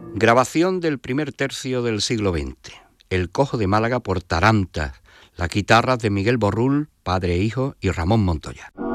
Grabación del primer tercio del siglo XX. El Cojo de Málaga por Tarantas. Las guitarras de Miguel Borrul, padre e hijo, y Ramón Montoya.